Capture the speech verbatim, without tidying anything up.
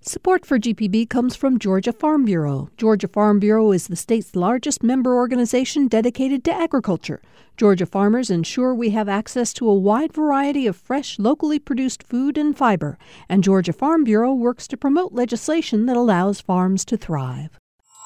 Support for G P B comes from Georgia Farm Bureau. Georgia Farm Bureau is the state's largest member organization dedicated to agriculture. Georgia farmers ensure we have access to a wide variety of fresh, locally produced food and fiber. And Georgia Farm Bureau works to promote legislation that allows farms to thrive.